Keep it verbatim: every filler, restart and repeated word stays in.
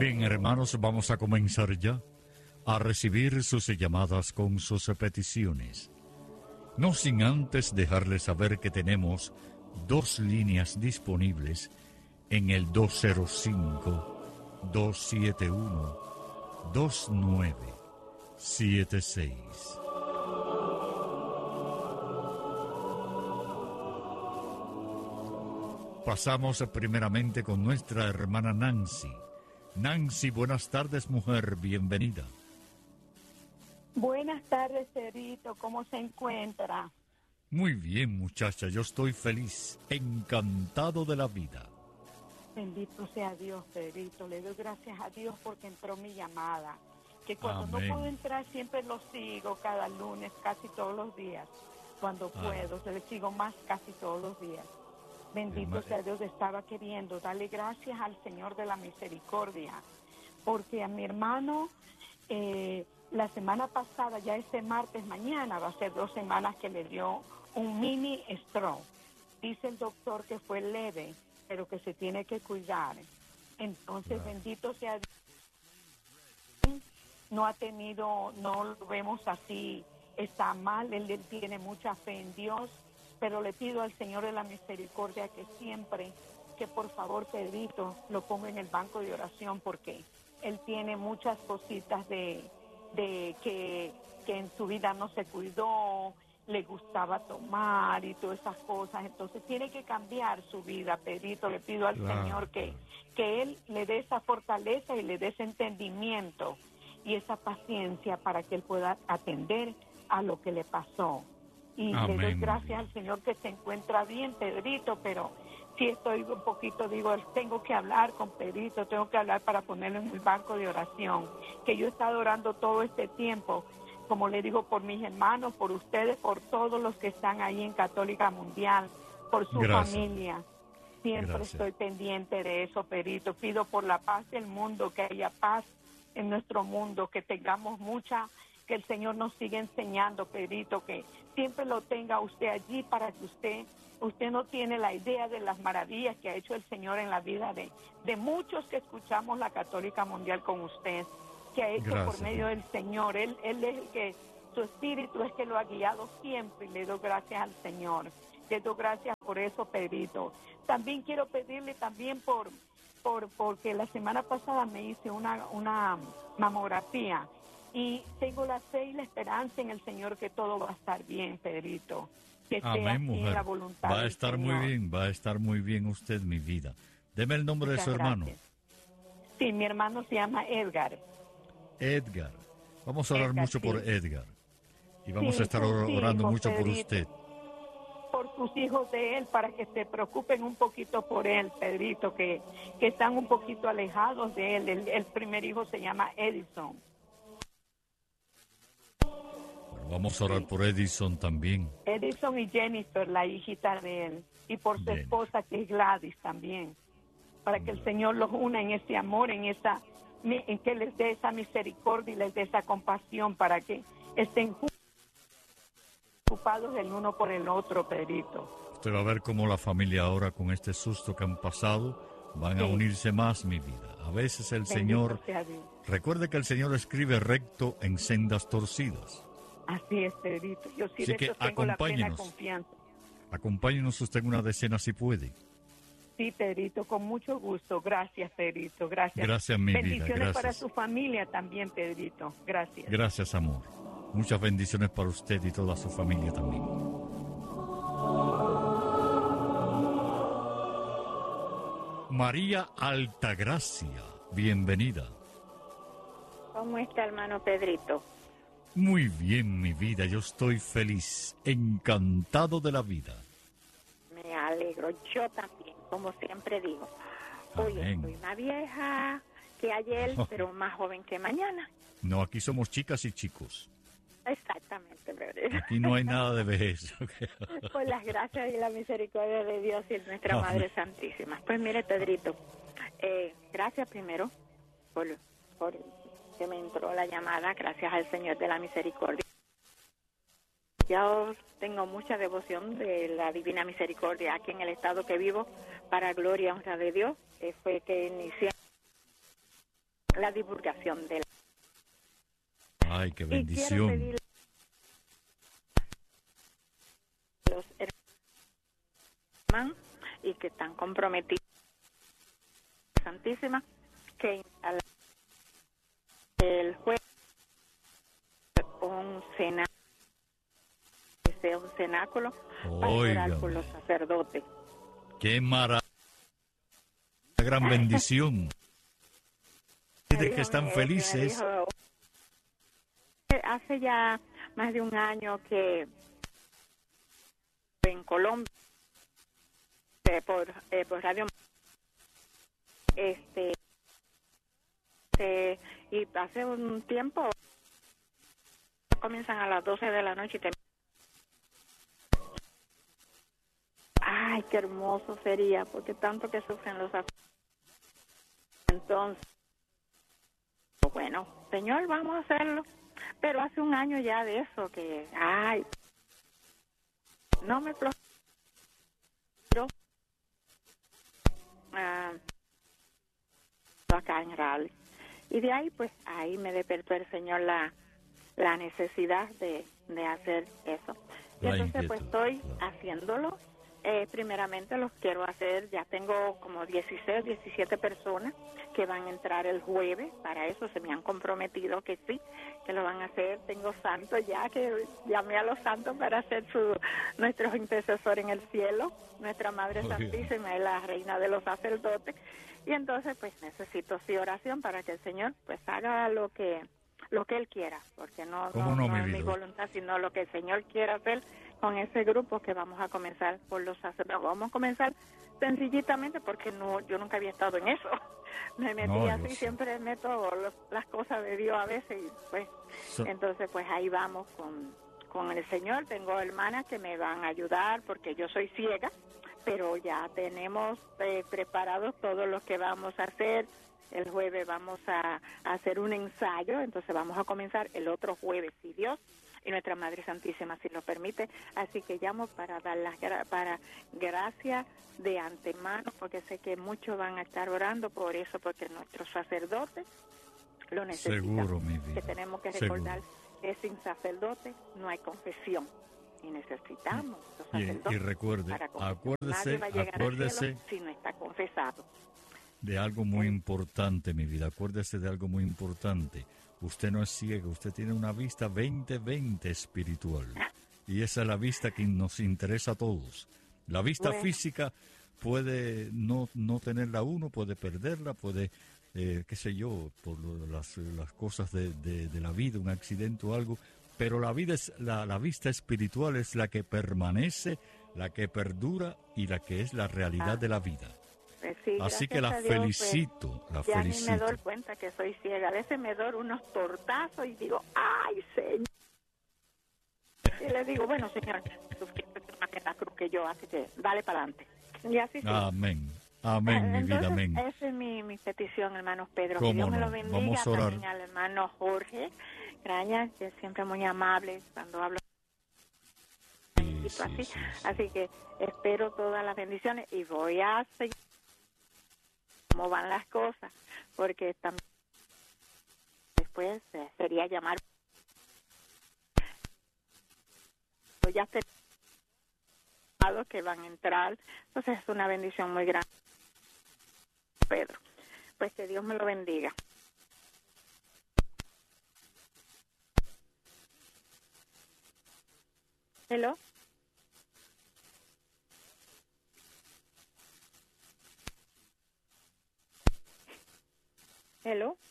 Bien, hermanos, vamos a comenzar ya a recibir sus llamadas con sus peticiones. No sin antes dejarles saber que tenemos dos líneas disponibles en el dos cero cinco, dos siete uno, dos nueve siete seis. Pasamos primeramente con nuestra hermana Nancy. Nancy, buenas tardes, mujer, bienvenida. Buenas tardes, Pedrito, ¿cómo se encuentra? Muy bien, muchacha, yo estoy feliz, encantado de la vida. Bendito sea Dios, Pedrito, le doy gracias a Dios porque entró mi llamada, que cuando Amén. no puedo entrar siempre lo sigo cada lunes, casi todos los días, cuando Ah. puedo, se le sigo más casi todos los días. Bendito Herma- sea Dios, estaba queriendo darle gracias al Señor de la Misericordia, porque a mi hermano, eh, la semana pasada, ya este martes, mañana, va a ser dos semanas que le dio un mini stroke. Dice el doctor que fue leve, pero que se tiene que cuidar. Entonces, Claro. bendito sea Dios, no ha tenido, no lo vemos así, está mal, él, él tiene mucha fe en Dios, pero le pido al Señor de la Misericordia que siempre, que por favor, Pedrito, lo ponga en el banco de oración, porque él tiene muchas cositas de, de que, que en su vida no se cuidó, le gustaba tomar y todas esas cosas, entonces tiene que cambiar su vida, Pedrito, le pido al Claro, Señor que, claro. que Él le dé esa fortaleza y le dé ese entendimiento y esa paciencia para que Él pueda atender a lo que le pasó. Y Amén, le doy mi gracias vida. al Señor que se encuentra bien, Pedrito, pero sí estoy un poquito, digo, tengo que hablar con Pedrito, tengo que hablar para ponerlo en el banco de oración, que yo he estado orando todo este tiempo, como le digo, por mis hermanos, por ustedes, por todos los que están ahí en Católica Mundial, por su Gracias. familia. Siempre Gracias. estoy pendiente de eso, Pedrito. Pido por la paz del mundo, que haya paz en nuestro mundo, que tengamos mucha, que el Señor nos siga enseñando, Pedrito, que siempre lo tenga usted allí para que usted, usted no tiene la idea de las maravillas que ha hecho el Señor en la vida de, de muchos que escuchamos la Católica Mundial con usted, que ha hecho Gracias. por medio del Señor. Él, él es el que, su espíritu es que lo ha guiado siempre, y le doy gracias al Señor. Le doy gracias por eso, Pedrito. También quiero pedirle también por, por porque la semana pasada me hice una, una mamografía y tengo la fe y la esperanza en el Señor que todo va a estar bien, Pedrito. Que sea Amén, así en mujer. la voluntad Va a del estar muy Señor. bien, va a estar muy bien usted, mi vida. Deme el nombre de Muchas su hermano. gracias. Sí, mi hermano se llama Edgar. Edgar. Vamos a orar Edgar, mucho por sí. Edgar. Y vamos Sí, a estar sus or- orando hijos, mucho por Pedrito. usted. Por sus hijos de él, para que se preocupen un poquito por él, Pedrito, que, que están un poquito alejados de él. El, el primer hijo se llama Edison. Bueno, vamos a orar por Edison también. Edison y Jennifer, la hijita de él, y por su Jennifer. esposa, que es Gladys también, para que el Señor los una en ese amor, en esa, en que les dé esa misericordia y les dé esa compasión, para que estén juntos, ocupados el uno por el otro, Pedrito. Usted va a ver cómo la familia ahora, con este susto que han pasado, van a Sí. unirse más, mi vida. A veces el Bendito Señor... sea Dios. Recuerde que el Señor escribe recto en sendas torcidas. Así es, Pedrito. Yo sí Así de que eso tengo la plena acompáñenos. confianza. Acompáñenos usted en una decena si puede. Sí, Pedrito, con mucho gusto. Gracias, Pedrito. Gracias. Gracias, mi vida, Bendiciones gracias. para su familia también, Pedrito. Gracias. Gracias, amor. Muchas bendiciones para usted y toda su familia también. María Altagracia, bienvenida. ¿Cómo está, hermano Pedrito? Muy bien, mi vida, yo estoy feliz, encantado de la vida. Me alegro, yo también, como siempre digo. Hoy Amén. estoy más vieja que ayer, pero más joven que mañana. No, aquí somos chicas y chicos. Exactamente, Pedrito. Aquí no hay nada de vejez. Por las gracias y la misericordia de Dios y de nuestra Amén. Madre Santísima. Pues mire, Pedrito, eh, gracias primero por, por que me entró la llamada, gracias al Señor de la Misericordia. Yo tengo mucha devoción de la Divina Misericordia aquí en el estado que vivo, para gloria y honra de Dios. Eh, fue que inicié la divulgación de la... Ay, qué Y quiero bendición. pedirle a los hermanos y que están comprometidos Santísima que a la- el jueves un cenáculo, sea un cenáculo para orar Óigame. por los sacerdotes. Qué maravilla. Una gran bendición. De que están Me felices. dijo, hace ya más de un año que en Colombia eh, por eh, por radio este eh, y hace un tiempo comienzan a las doce de la noche y terminan. Ay, qué hermoso sería, porque tanto que sufren los sacerdotes. Entonces, bueno, Señor, vamos a hacerlo. Pero hace un año ya de eso que, ay, no me pro- ah, acá en Raleigh. Y de ahí, pues, ahí me despertó el Señor la, la necesidad de, de hacer eso. Y La entonces, pues, inquietud, estoy claro. haciéndolo. Eh, primeramente los quiero hacer, ya tengo como dieciséis, diecisiete personas que van a entrar el jueves, para eso se me han comprometido que sí, que lo van a hacer. Tengo santos ya, que llamé a los santos para ser su, nuestros intercesores en el cielo. Nuestra Madre Oh, Santísima es la reina de los sacerdotes. Y entonces pues necesito sí oración para que el Señor pues haga lo que lo que Él quiera, porque no, ¿Cómo no, no, no mi es mi vida? voluntad, sino lo que el Señor quiera hacer con ese grupo que vamos a comenzar por los sacerdotes. Vamos a comenzar sencillitamente porque no yo nunca había estado en eso. Me metí No, yo así, sé. siempre meto los- las cosas de Dios a veces y pues So- entonces pues ahí vamos con, con el Señor. Tengo hermanas que me van a ayudar porque yo soy ciega, pero ya tenemos eh, preparados todo lo que vamos a hacer. El jueves vamos a, a hacer un ensayo, entonces vamos a comenzar el otro jueves, si Dios y nuestra Madre Santísima si lo permite. Así que llamo para dar las gra- para gracias de antemano, porque sé que muchos van a estar orando por eso, porque nuestros sacerdotes lo necesitan. Seguro, mi vida. Que tenemos que Seguro. recordar que sin sacerdote no hay confesión. Y necesitamos los Y, sacerdotes y recuerde, para confesar. Nadie acuérdese, va a llegar al acuérdese cielo si no está confesado. de algo muy importante, mi vida. Acuérdese de algo muy importante. Usted no es ciego, usted tiene una vista veinte veinte espiritual. Y esa es la vista que nos interesa a todos. La vista Bueno. física puede no, no tenerla uno, puede perderla, puede, eh, qué sé yo, por lo- las, las cosas de, de- de la vida, un accidente o algo. Pero la, vida es, la, la vista espiritual es la que permanece, la que perdura y la que es la realidad Ah. de la vida. Pues sí, Así gracias que la a Dios, pues, felicito, la ya ni me felicito. doy cuenta que soy ciega. A veces me doy unos tortazos y digo, ¡ay, Señor! Y le digo, bueno, Señor, tú quieres más en la cruz que yo, así que dale para adelante. Y así sí. Amén, amén, mi vida, Entonces, amén. esa es mi, mi petición, hermanos Pedro. Que ¿Cómo Dios me no? lo bendiga. Vamos a orar. También al hermano Jorge Graña, que es siempre muy amable cuando hablo. Sí, sí, Así, sí, sí. así que espero todas las bendiciones y voy a seguir cómo van las cosas, porque también después eh, sería llamar. Pues ya tenemos que van a entrar, entonces es una bendición muy grande, Pedro. Pues que Dios me lo bendiga. Hello. Hello.